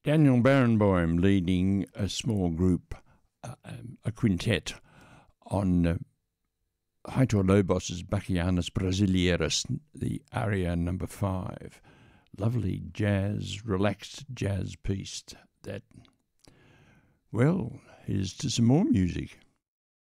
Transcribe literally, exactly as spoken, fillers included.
Daniel Barenboim leading a small group, uh, um, a quintet, on uh, Heitor Lobos's Bachianas Brasileiras, the aria number five. Lovely jazz, relaxed jazz piece that, well, here's to some more music.